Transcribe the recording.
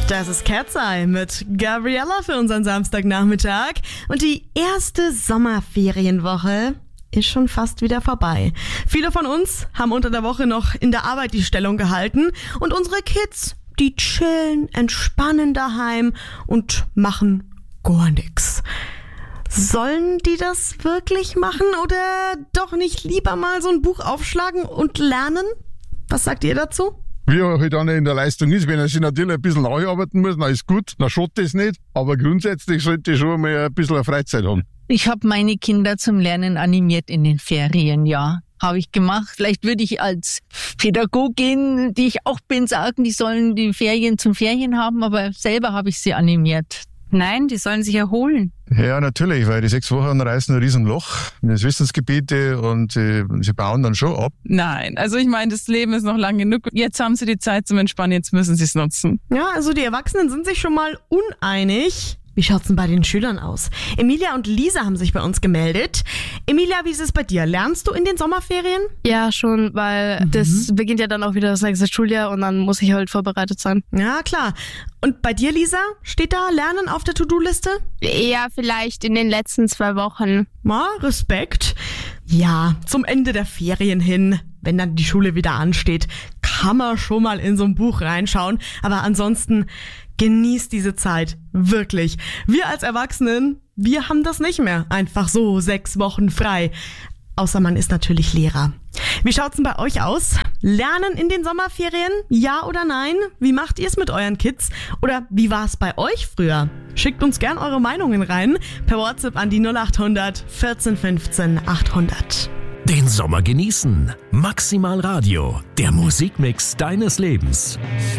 Das ist Cat's Eye mit Gabriella für unseren Samstagnachmittag. Und die erste Sommerferienwoche ist schon fast wieder vorbei. Viele von uns haben unter der Woche noch in der Arbeit die Stellung gehalten. Und unsere Kids, die chillen, entspannen daheim und machen gar nichts. Sollen die das wirklich machen oder doch nicht lieber mal so ein Buch aufschlagen und lernen? Was sagt ihr dazu? Wie er halt dann in der Leistung ist, wenn er sich natürlich ein bisschen nacharbeiten muss, dann ist gut, dann schadet das nicht. Aber grundsätzlich sollte ich schon mal ein bisschen Freizeit haben. Ich habe meine Kinder zum Lernen animiert in den Ferien, ja. Habe ich gemacht. Vielleicht würde ich als Pädagogin, die ich auch bin, sagen, die sollen die Ferien zum Ferien haben, aber selber habe ich sie animiert. Nein, die sollen sich erholen. Ja, natürlich, weil die 6 Wochen reißen ein Riesenloch in das Wissensgebiete und sie bauen dann schon ab. Nein, also ich meine, das Leben ist noch lang genug. Jetzt haben sie die Zeit zum Entspannen, jetzt müssen sie es nutzen. Ja, also die Erwachsenen sind sich schon mal uneinig. Wie schaut's denn bei den Schülern aus? Emilia und Lisa haben sich bei uns gemeldet. Emilia, wie ist es bei dir? Lernst du in den Sommerferien? Ja, schon, weil das beginnt ja dann auch wieder das nächste Schuljahr und dann muss ich halt vorbereitet sein. Ja, klar. Und bei dir, Lisa? Steht da Lernen auf der To-Do-Liste? Ja, vielleicht in den letzten 2 Wochen. Respekt. Ja, zum Ende der Ferien hin, wenn dann die Schule wieder ansteht, kann man schon mal in so ein Buch reinschauen. Aber ansonsten genießt diese Zeit. Wirklich. Wir als Erwachsenen, wir haben das nicht mehr. Einfach so 6 Wochen frei. Außer man ist natürlich Lehrer. Wie schaut's denn bei euch aus? Lernen in den Sommerferien? Ja oder nein? Wie macht ihr es mit euren Kids? Oder wie war es bei euch früher? Schickt uns gern eure Meinungen rein. Per WhatsApp an die 0800 14 15 800. Den Sommer genießen. Maximal Radio, der Musikmix deines Lebens.